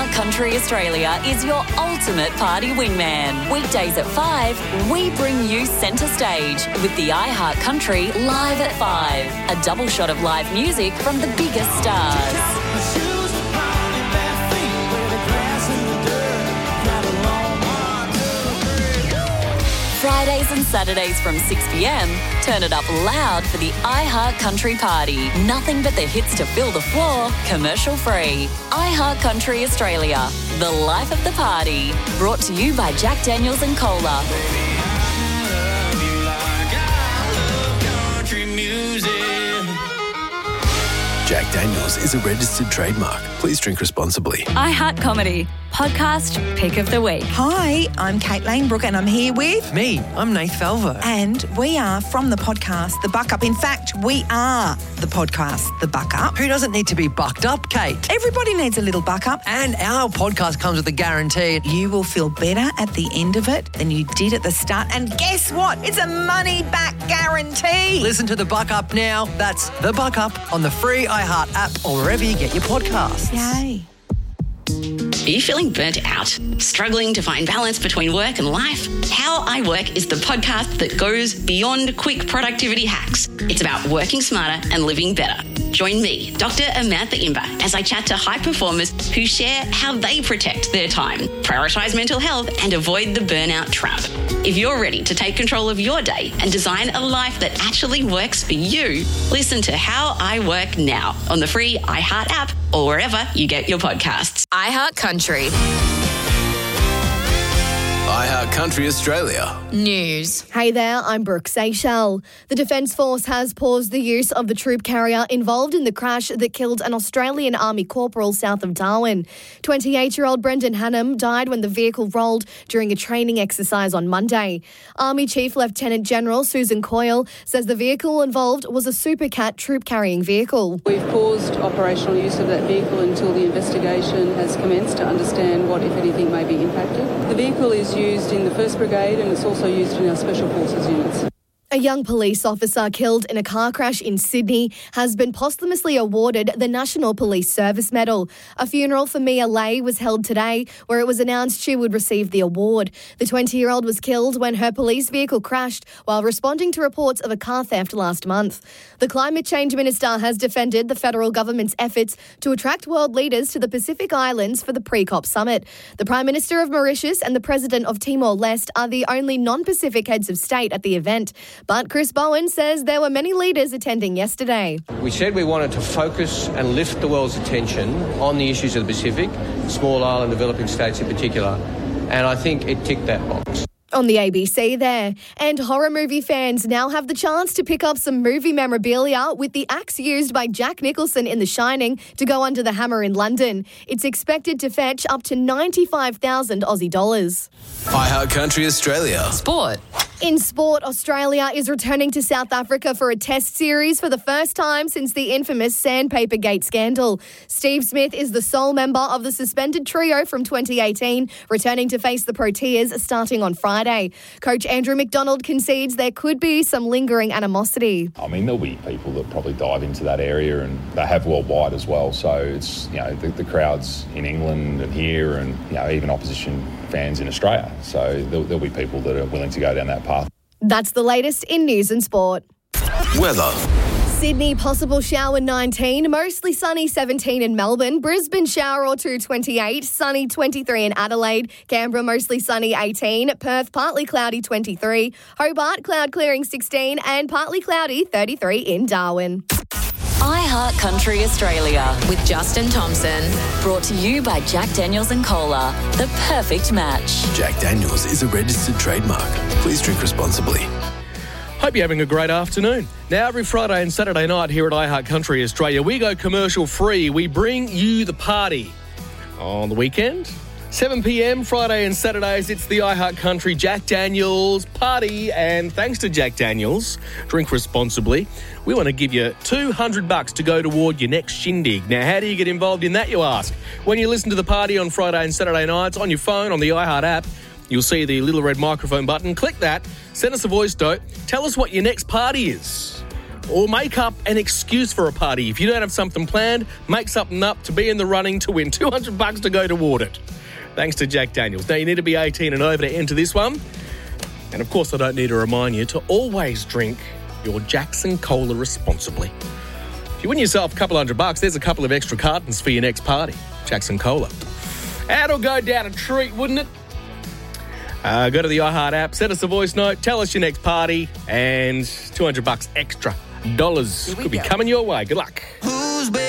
iHeart Country Australia is your ultimate party wingman. Weekdays at 5, we bring you centre stage with the iHeart Country Live at 5. A double shot of live music from the biggest stars. Fridays and Saturdays from 6pm, turn it up loud for the iHeart Country Party. Nothing but the hits to fill the floor, commercial free. iHeart Country Australia, the life of the party. Brought to you by Jack Daniels and Cola. Jack Daniels is a registered trademark. Please drink responsibly. iHeart Comedy, podcast pick of the week. Hi, I'm Kate Lanebrook and I'm here with... Me, I'm Nath Falvo. And we are from the podcast The Buck Up. In fact, we are the podcast The Buck Up. Who doesn't need to be bucked up, Kate? Everybody needs a little buck up. And our podcast comes with a guarantee. You will feel better at the end of it than you did at the start. And guess what? It's a money-back guarantee. Listen to The Buck Up now. That's The Buck Up on the free iHeart app or wherever you get your podcasts. Yay. Are you feeling burnt out? Struggling to find balance between work and life? How I Work is the podcast that goes beyond quick productivity hacks. It's about working smarter and living better. Join me, Dr. Amantha Imber, as I chat to high performers who share how they protect their time, prioritise mental health and avoid the burnout trap. If you're ready to take control of your day and design a life that actually works for you, listen to How I Work now on the free iHeart app or wherever you get your podcasts. iHeart Country iHeart Country Australia. News. Hey there, I'm Brooke Seychelles. The Defence Force has paused the use of the troop carrier involved in the crash that killed an Australian Army corporal south of Darwin. 28-year-old Brendan Hannam died when the vehicle rolled during a training exercise on Monday. Army Chief Lieutenant General Susan Coyle says the vehicle involved was a Supercat troop-carrying vehicle. We've paused operational use of that vehicle until the investigation has commenced to understand what, if anything, may be impacted. The vehicle is used in the 1st Brigade and it's also used in our Special Forces units. A young police officer killed in a car crash in Sydney has been posthumously awarded the National Police Service Medal. A funeral for Mia Lay was held today, where it was announced she would receive the award. The 20-year-old was killed when her police vehicle crashed while responding to reports of a car theft last month. The Climate Change Minister has defended the federal government's efforts to attract world leaders to the Pacific Islands for the pre-COP summit. The Prime Minister of Mauritius and the President of Timor-Leste are the only non-Pacific heads of state at the event. But Chris Bowen says there were many leaders attending yesterday. We said we wanted to focus and lift the world's attention on the issues of the Pacific, small island developing states in particular, and I think it ticked that box. On the ABC there. And horror movie fans now have the chance to pick up some movie memorabilia with the axe used by Jack Nicholson in The Shining to go under the hammer in London. It's expected to fetch up to 95,000 Aussie dollars. iHeart Country Australia. Sport. In sport, Australia is returning to South Africa for a test series for the first time since the infamous Sandpaper Gate scandal. Steve Smith is the sole member of the suspended trio from 2018, returning to face the Proteas starting on Friday. Coach Andrew McDonald concedes there could be some lingering animosity. I mean, there'll be people that probably dive into that area, and they have worldwide as well. So it's, the crowds in England and here, and, even opposition fans in Australia. So there'll be people that are willing to go down that path. That's the latest in news and sport. Weather. Sydney, possible shower 19, mostly sunny 17 in Melbourne. Brisbane, shower or two 28, sunny 23 in Adelaide. Canberra, mostly sunny 18. Perth, partly cloudy 23. Hobart, cloud clearing 16 and partly cloudy 33 in Darwin. iHeart Country Australia. With Justin Thompson. Brought to you by Jack Daniels and Cola. The perfect match. Jack Daniels is a registered trademark. Please drink responsibly. Hope you're having a great afternoon. Now, every Friday and Saturday night here at iHeart Country Australia, we go commercial free. We bring you the party. On the weekend, 7 p.m, Friday and Saturdays, it's the iHeart Country Jack Daniels party. And thanks to Jack Daniels, drink responsibly. We want to give you $200 to go toward your next shindig. Now, how do you get involved in that, you ask? When you listen to the party on Friday and Saturday nights on your phone, on the iHeart app, you'll see the little red microphone button. Click that, send us a voice note, tell us what your next party is. or make up an excuse for a party. If you don't have something planned, make something up to be in the running to win $200 to go toward it. Thanks to Jack Daniels. Now, you need to be 18 and over to enter this one. And, of course, I don't need to remind you to always drink your Jackson Cola responsibly. If you win yourself a couple $100, there's a couple of extra cartons for your next party. Jackson Cola. That'll go down a treat, wouldn't it? Go to the iHeart app, send us a voice note, tell us your next party, and $200 extra dollars could be coming your way. Good luck.